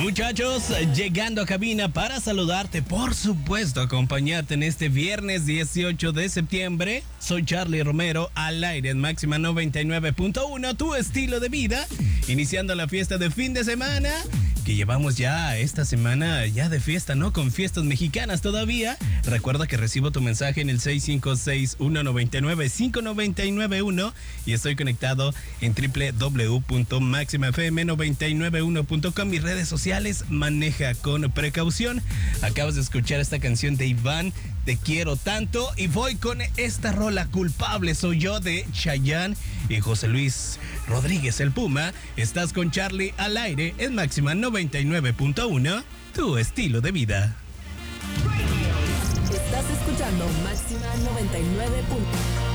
Muchachos, llegando a cabina para saludarte, por supuesto, acompañarte en este viernes 18 de septiembre. Soy Charlie Romero, al aire en Máxima 99.1, tu estilo de vida, iniciando la fiesta de fin de semana, que llevamos ya esta semana ya de fiesta, ¿no? Con fiestas mexicanas todavía. Recuerda que recibo tu mensaje en el 656-199-5991 y estoy conectado en www.maximafm991.com. Mis redes sociales, maneja con precaución. Acabas de escuchar esta canción de Iván, Te quiero tanto, y voy con esta rola, Culpable soy yo, de Chayanne y José Luis Rodríguez el Puma. Estás con Charlie al aire en Máxima 99.1, tu estilo de vida. Estás escuchando Máxima 99.